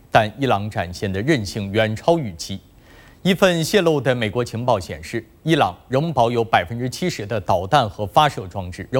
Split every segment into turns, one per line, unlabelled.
但伊朗展现的韧性远超预期。一份泄露的美国情报显示，伊朗仍保有70%的导弹和发射装置，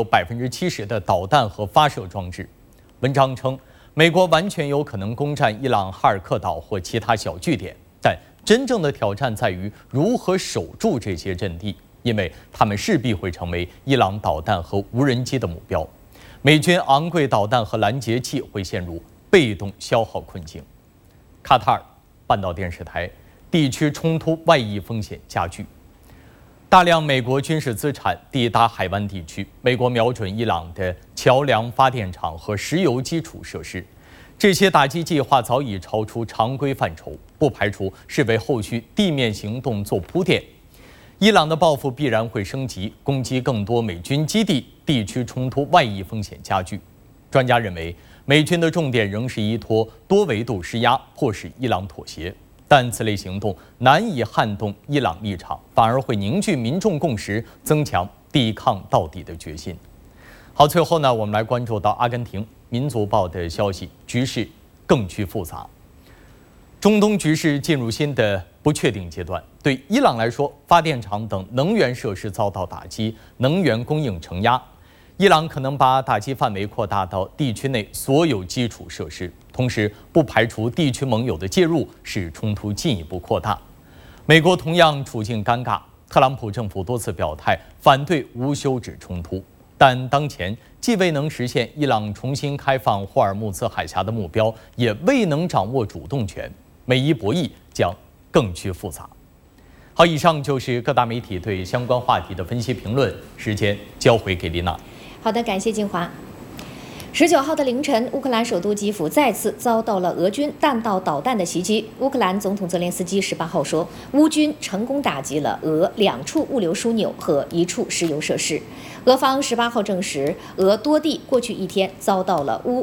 文章称，美国完全有可能攻占伊朗哈尔克岛或其他小据点，但真正的挑战在于如何守住这些阵地，因为它们势必会成为伊朗导弹和无人机的目标。美军昂贵导弹和拦截器会陷入被动消耗困境。卡塔尔半岛电视台。地区冲突外溢风险加剧，大量美国军事资产抵达海湾地区。美国瞄准伊朗的桥梁、发电厂和石油基础设施，这些打击计划早已超出常规范畴，不排除是为后续地面行动做铺垫。伊朗的报复必然会升级，攻击更多美军基地，地区冲突外溢风险加剧。专家认为，美军的重点仍是依托多维度施压，迫使伊朗妥协。但此类行动难以撼动伊朗立场，反而会凝聚民众共识，增强抵抗到底的决心。好，最后呢，我们来关注到阿根廷《民族报》的消息，局势更趋复杂。中东局势进入新的不确定阶段。对伊朗来说，发电厂等能源设施遭到打击，能源供应承压。伊朗可能把打击范围扩大到地区内所有基础设施，同时不排除地区盟友的介入，使冲突进一步扩大。美国同样处境尴尬，特朗普政府多次表态反对无休止冲突，但当前既未能实现伊朗重新开放霍尔木兹海峡的目标，也未能掌握主动权，美伊博弈将更趋复杂。好，以上就是各大媒体对相关话题的分析评论，时间交回给丽娜。
好的，感谢金华。19号的凌晨，乌克兰首都基辅再次遭到了俄军弹道导弹的袭击。乌克兰总统泽连斯基18号说，乌军成功打击了俄2处物流枢纽和1处石油设施。俄方18号证实，俄多地过去一天遭到了乌